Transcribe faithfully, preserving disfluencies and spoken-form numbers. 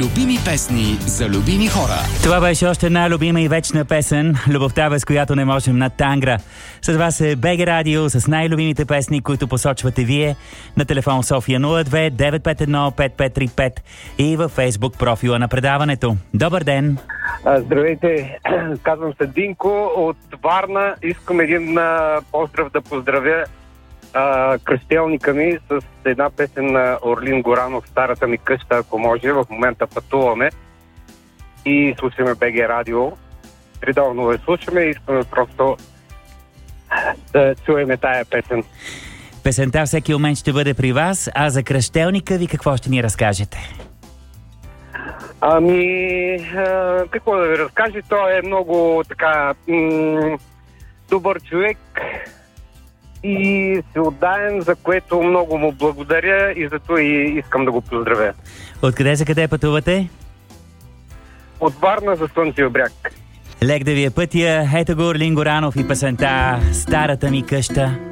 Любими песни за любими хора. Това беше още една любима и вечна песен, любовта, без която не можем на Тангра. С вас е БГ Радио с най-любимите песни, които посочвате вие на телефон София нула две девет пет едно пет пет три пет и във Фейсбук профила на предаването. Добър ден! Здравейте, казвам се Динко от Варна. Искам един а, поздрав да поздравя а, кръстелника ми с една песен на Орлин Горанов, Старата ми къща, ако може. В момента пътуваме и слушаме БГ Радио. Редовно я слушаме и искаме просто да чуеме тая песен. Песента всеки момент ще бъде при вас, а за кръстелника ви какво ще ни разкажете? Ами, а, какво да ви разкажа? Той е много така м- добър човек и се отдаем, за което много му благодаря и зато и искам да го поздравя. Откъде за къде пътувате? От Варна за Слънчев бряг. Лек да ви е пътя. Ето го Орлин Горанов и песента "Старата ми къща".